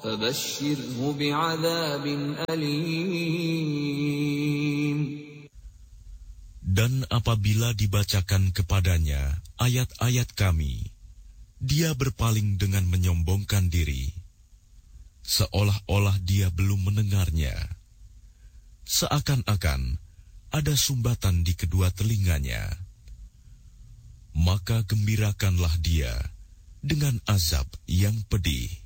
فبشره بعذاب أليم. Dan apabila dibacakan kepadanya ayat-ayat kami, dia berpaling dengan menyombongkan diri, seolah-olah dia belum mendengarnya. Seakan-akan ada sumbatan di kedua telinganya. Maka gembirakanlah dia dengan azab yang pedih.